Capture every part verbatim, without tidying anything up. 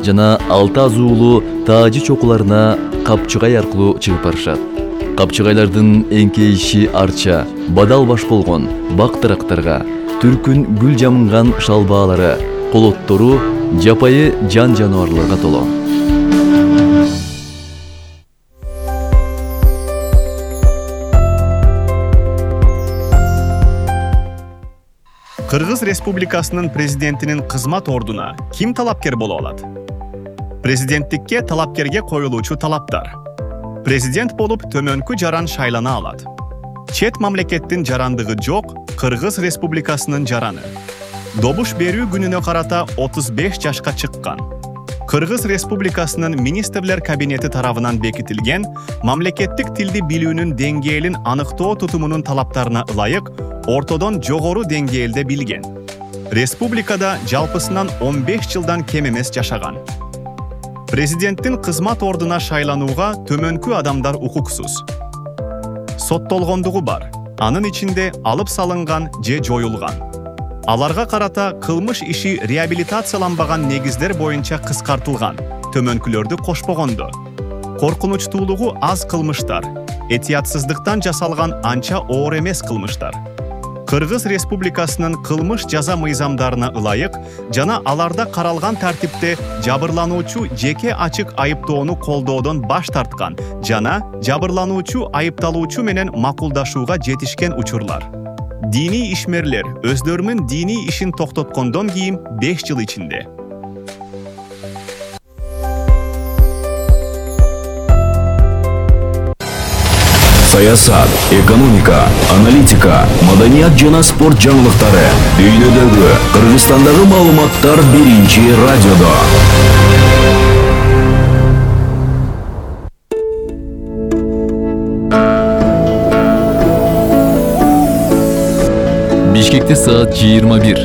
жана алты азуулуу таажы чокуларына капчыгай аркылуу чыгып барышат. Капчыгайлардын эңкейиши арча, бадал баш болгон бак-дарактарга, түркүн гүл жамынган шалбаалары, колоттору жапайы жан жаныбарларга толо. Кыргыз Республикасынын президентинин кызмат ордуна ким талапкер боло алат? Президенттикке талапкерге коюлуучу талаптар. Президент болуп төмөнкү жаран шайлана алат. Чет мамлекеттин жарандыгы жок Кыргыз Республикасынын жараны. Добуш берүү күнүнө карата отуз беш жашка чыккан. Кыргыз Республикасынын министрлер кабинети тарабынан бекитилген мамлекеттик тилди билүүнүн деңгээлин аныктоо тутумунун талаптарына ылайык ортодон жогору деңгээлде билген. Республикада жалпысынан он беш жылдан кем эмес жашаган. Президенттин кызмат ордуна шайланууга төмөнкү адамдар укуксуз. Соттолгондугу бар, анын ичинде алып салынган же жоюлган. Аларга карата кылмыш иши реабилитацияланбаган негиздер боюнча кыскартылган, төмөнкүлөрдү кошпогондо. Коркунучтуулугу аз кылмыштар, этиятсыздыктан жасалган анча оор эмес кылмыштар. Кыргыз Республикасынын кылмыш жаза мыйзамдарына ылайык жана аларда каралган тартипте жабырлануучу жеке ачык айыптоону колдоодон баш тарткан жана жабырлануучу айыпталуучу менен макулдашууга жетишкен учурлар. Дини ишмерлер өздөрүнүн дини ишин токтоткондон кийин беш жыл ичинде. Саясат, экономика, аналитика, маданият жана спорт жаңылыктары. Дүйнөдөгү, Кыргызстандагы маалыматтар биринчи радиодо. Бишкекте саат жыйырма бир.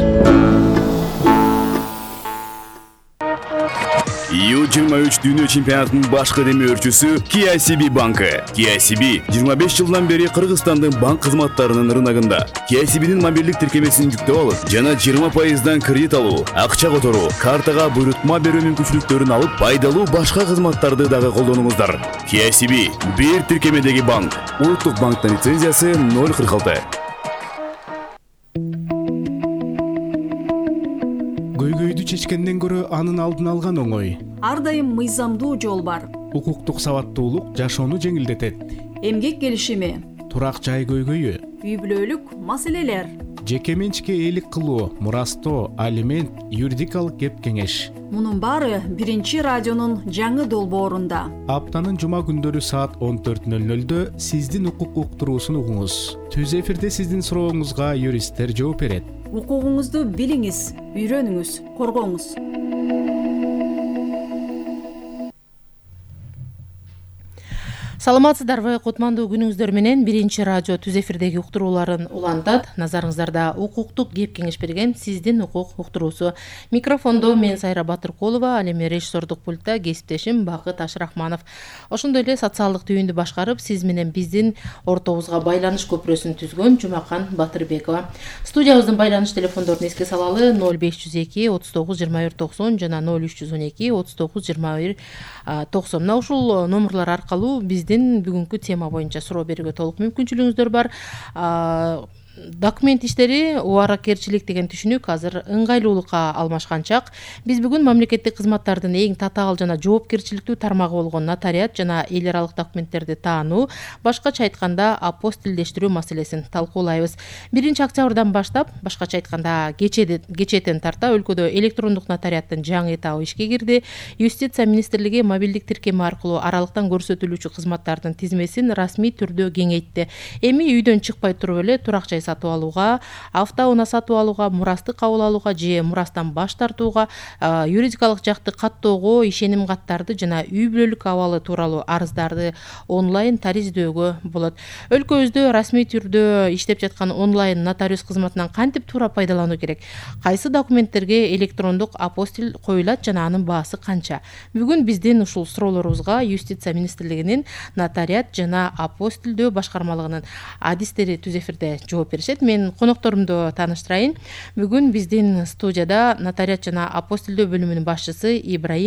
ю жыйырма үч дүйнө чемпионатынын башкы демөөрчүсү K I C B банкы. K I C B жыйырма беш жылдан бери Кыргызстандын банк кызматтарынын рыногунда. K I C B'нин мобилдик тиркемесин жүктөп алып, жана жыйырма пайыздан кредит алуу, акча которуу, картага буйрутма берүү мүмкүнчүлүктөрүн алып, пайдалуу башка кызматтарды дагы колдонуңуздар. K I C B бир тиркемедеги банк. Улуттук банктын лицензиясы ноль кырк алты. Көйгөйдү чечкенден көрө анын алдын алган оңой. Ар дайым мыйзамдуу жол бар. Укуктук сабаттуулук жашоону жеңилдетет. Эмгек келишими, Турак жай көйгөйү, үй бүлөлүк маселелер, жеке менчикке ээлик кылуу, мурастоо, алимент, юридикалык кеп кеңеш. мунун баары биринчи радионун жаңы долбоорунда. Аптанын жума күндөрү саат он төрт ноль нольдо сиздин укук уктуруусун угуңуз. Түз эфирде сиздин сурооңузга юристтер жооп берет. Укугуңузду билиңиз, үйрөнүңүз, коргоңуз. Саламатсыздарбы, кутмандуу күнүңүздөр менен биринчи радио түз эфирдеги уктурууларын улантат. Назарыңыздарда укуктук кеп кеңеш берген сиздин укук уктуруусу. Микрофондо мен Сайра Батыркулова, ал эми режиссердук пультта кесиптешим Бакыт Ашрахманов. Ошондой эле социалдык түйүндү башкарып, сиз менен биздин ортобузга байланыш көпүрөсүн түзгөн Жумакан Батырбекова. Студиябыздын байланыш телефондорун эске салалы: ноль беш жүз эки отуз тогуз жыйырма бир токсон жана ноль үч жүз он эки отуз тогуз жыйырма бир токсон. Мына ушул номерлар аркылуу биздин бүгүнкү тема боюнча суроо берүүгө толук мүмкүнчүлүгүңүздөр бар. Документ иштери убаракерчилик деген түшүнүк азыр ыңгайлуулукка алмашкан чак. Биз бүгүн мамлекеттик кызматтардын эң татаал жана жоопкерчиликтүү тармагы болгон нотариат жана эл аралык документтерди таануу, башкача айтканда апостилдештирүү маселесин талкуулайбыз. биринчи октябрдан баштап, башкача айтканда кечээден тарта өлкөдө электрондук нотариаттын жаңы этабы ишке кирди. Юстиция министрлиги мобилдик тиркеме аркылуу аралыктан көрсөтүлүүчү кызматтардын тизмесин расмий түрдө кеңейтти. Эми үйдөн чыкпай туруп эле турак жай сатып алууга, автоунаа сатып алууга, мурасты кабыл алууга же мурастан баш тартууга, юридикалык жакты каттоого, ишеним каттарды жана үй бүлөлүк абалы тууралуу арыздарды онлайн тариздөөгө болот. Өлкөбүздө расмий түрдө иштеп жаткан онлайн нотариус кызматынан кантип туура пайдалануу керек? Кайсы документтерге электрондук апостиль коюлат жана анын баасы канча? Бүгүн биздин ушул суроолорубузга Юстиция министрлигинин нотариат жана апостилдөө башкармалыгынын адистери түз эфирде жооп беришет. Мен конокторумду тааныштырайын. Бүгүн биздин студияда нотариат жана апостилдөө бөлүмүнүн башчысы Ибраим